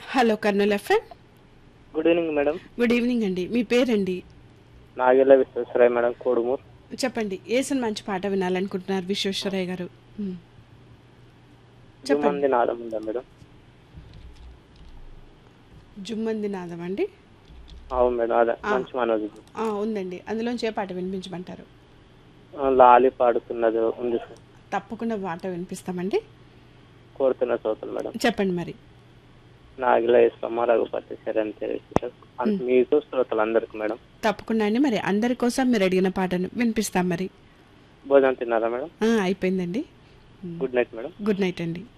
Hello Kurnool FM. Good evening madam. Good evening అండి. మీ పేరండి? Nagella Visvesvaraya madam, Kodumur. చెప్పండి. ఏ సినిమా మంచి పాట వినాలనుకుంటున్నారు విశ్వేశ్వరయ్య గారు? చెప్పండి. జుమ్మంది నాదం ఉందా మేడం? జుమ్మంది నాదం అండి. అవును మేడం, అదే ఆ, మంచి మనోజ్. ఉందండి. అందులోంచి ఏ పాట వినిపించమంటారు? లాలి పాడుతున్నది ఉంది సార్. తప్పకుండా పాట వినిపిస్తామండి. కోరుతున్న శ్రోతలు మేడం. చెప్పండి మరి. నాగిల ఇస్లమ్మ రఘుపతి శరణ్ తెలిసి ఉమ్, మీకు శ్రోతలు అందరికి మేడం. తప్పకుండా అండి. మరి అందరి కోసం మీరు అడిగిన పాటను వినిపిస్తాం మరి. భోజనం తిన్నారా మేడం? అయిపోయిందండి. Good night madam. Good night అండి.